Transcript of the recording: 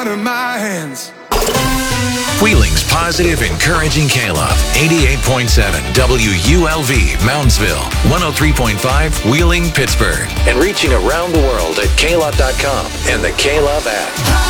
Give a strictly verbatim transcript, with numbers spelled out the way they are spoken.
out of my hands. Wheeling's positive, encouraging K-Love. eighty-eight point seven W U L V, Moundsville. one oh three point five, Wheeling, Pittsburgh. And reaching around the world at K Love dot com and the K-Love app.